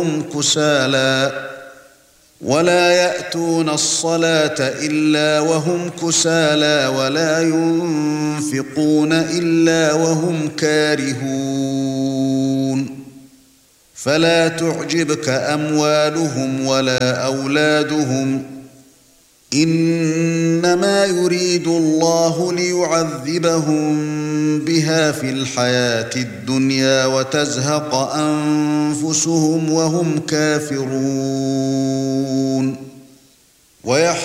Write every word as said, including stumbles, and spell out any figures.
كسالى ولا يأتون الصلاة إلا وهم كسالى ولا ينفقون إلا وهم كارهون فلا تعجبك أموالهم ولا أولادهم إنما يريد الله ليعذبهم بها في الحياة الدنيا وتزهق أنفسهم وهم كافرون